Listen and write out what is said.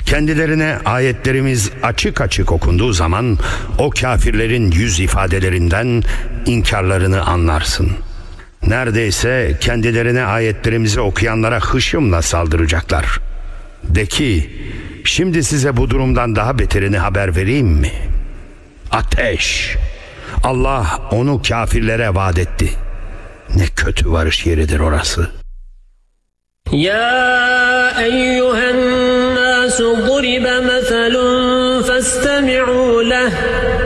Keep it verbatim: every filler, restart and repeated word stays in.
Kendilerine ayetlerimiz açık açık okunduğu zaman o kafirlerin yüz ifadelerinden inkarlarını anlarsın. Neredeyse kendilerine ayetlerimizi okuyanlara hışımla saldıracaklar. De ki, şimdi size bu durumdan daha beterini haber vereyim mi? Ateş. Allah onu kafirlere vaat etti. Ne kötü varış yeridir orası. Ya eyyühen nasu duribe meselun festemi'u leh.